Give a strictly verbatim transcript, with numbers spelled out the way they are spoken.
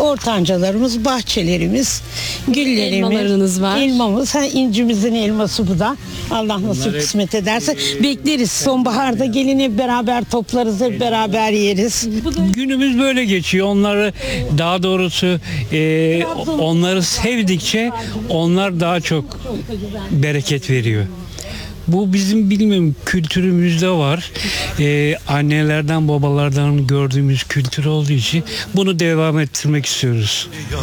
ortancalarımız, bahçelerimiz, güllerimiz, Elmalarınız var. elmamız, ha, incimizin elması bu da. Allah nasip hep- kısmet ederse bekleriz. Sonbaharda gelin hep beraber toplarız, hep beraber yeriz. Günümüz böyle geçiyor. Onları daha doğrusu e, onları sevdikçe onlar daha çok bereket veriyor. Bu bizim bilmiyorum kültürümüzde var. E, annelerden babalardan gördüğümüz kültür olduğu için bunu devam ettirmek istiyoruz.